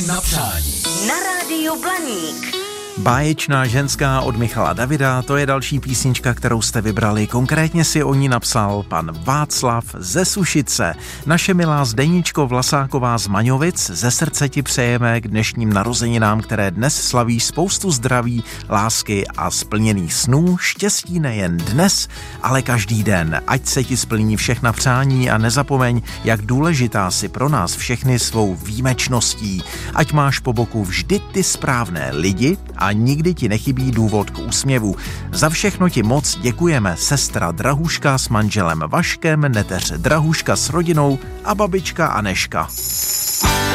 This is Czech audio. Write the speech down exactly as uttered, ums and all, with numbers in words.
Na přání. Na rádiu Blaník. Báječná ženská od Michala Davida, to je další písnička, kterou jste vybrali. Konkrétně si o ní napsal pan Václav ze Sušice. Naše milá Zdeničko Vlasáková z Maňovic, ze srdce ti přejeme k dnešním narozeninám, které dnes slaví, spoustu zdraví, lásky a splněných snů, štěstí nejen dnes, ale každý den. Ať se ti splní všechna přání a nezapomeň, jak důležitá si pro nás všechny svou výjimečností. Ať máš po boku vždy ty správné lidi a nikdy ti nechybí důvod k úsměvu. Za všechno ti moc děkujeme, sestra Drahuška s manželem Vaškem, neteř Drahuška s rodinou a babička Aneška.